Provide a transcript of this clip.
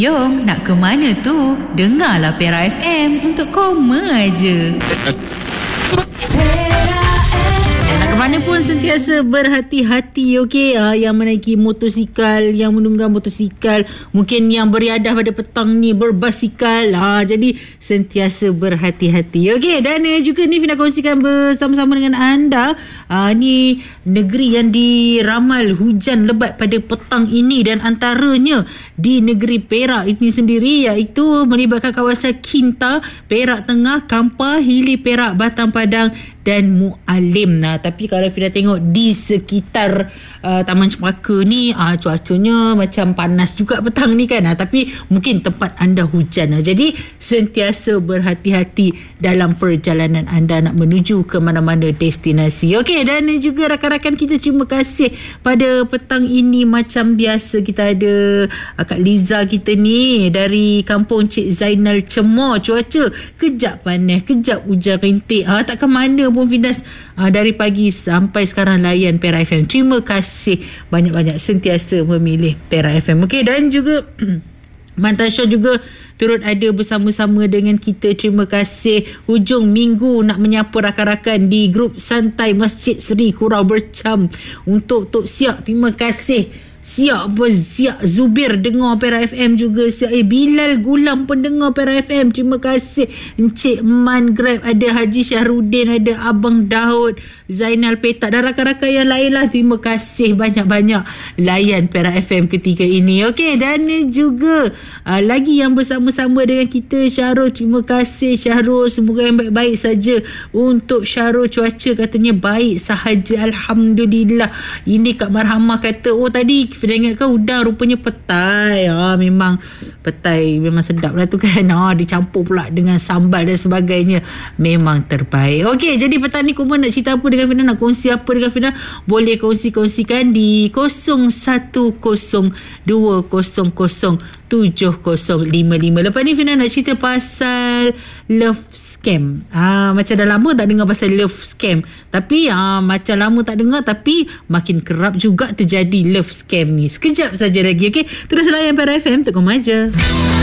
Yong, nak ke mana tu? Dengarlah Pera FM untuk koma aje. Nak ke mana pun sentiasa berhati-hati, okey? Yang menaiki motosikal, yang menunggang motosikal, mungkin yang beriadah pada petang ni berbasikal. Jadi sentiasa berhati-hati, okey? Dan juga ni Fina kongsikan bersama-sama dengan anda. Ni negeri yang diramal hujan lebat pada petang ini, dan antaranya di negeri Perak ini sendiri, iaitu melibatkan kawasan Kinta, Perak Tengah, Kampar, Hili Perak, Batang Padang dan Mualim. Tapi kalau Fina tengok di sekitar Taman Cempaka ni, cuacanya macam panas juga petang ni kan. Tapi mungkin tempat anda hujan. Jadi sentiasa berhati-hati dalam perjalanan anda nak menuju ke mana-mana destinasi. Okey, dan juga rakan-rakan kita, terima kasih pada petang ini. Macam biasa kita ada Kak Liza kita ni dari kampung Cik Zainal Cemor. Cuaca kejap panas, kejap hujan rintik. Takkan mana pun Finas, dari pagi sampai sekarang layan Pera FM. Terima kasih banyak-banyak sentiasa memilih Pera FM. Okey, dan juga Mantan Syah juga turut ada bersama-sama dengan kita. Terima kasih. Hujung minggu nak menyapa rakan-rakan di grup santai Masjid Seri Kurau Bercam. Untuk Tok Siak, terima kasih. Siap Zubir dengar Pera FM juga. Siap Bilal Gulam pendengar Pera FM. Terima kasih. Encik Man Grab, ada Haji Syahrudin, ada Abang Daud, Zainal Petak dan rakan-rakan yang lain lah. Terima kasih banyak-banyak layan Pera FM ketika ini. Okey, dan juga lagi yang bersama-sama dengan kita, Syahrul. Terima kasih Syahrul, semoga yang baik-baik saja. Untuk Syahrul, cuaca katanya baik sahaja, alhamdulillah. Ini Kak Marhamah kata, tadi Fina ingatkan udang, rupanya petai. Memang petai memang sedap lah tu kan. Dicampur pula dengan sambal dan sebagainya, memang terbaik. Okey, jadi petang ni Kuma nak cerita apa dengan Fina, nak kongsi apa dengan Fina, boleh kongsikan di 0102007055. Lepas ni Fina nak cerita pasal love scam. Macam dah lama tak dengar pasal love scam, tapi macam lama tak dengar, tapi makin kerap juga terjadi love scam ni. Sekejap saja lagi, okey? Terus layan Pera FM untuk Koma Je.